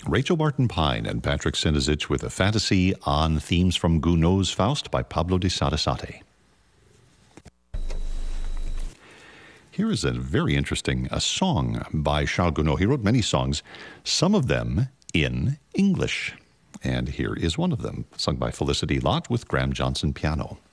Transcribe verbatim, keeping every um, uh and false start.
Rachel Barton Pine and Patrick Sinizich with a fantasy on themes from Gounod's Faust by Pablo de Sarasate. Here is a very interesting a song by Charles Gounod. He wrote many songs, some of them in English. And here is one of them, sung by Felicity Lott with Graham Johnson piano.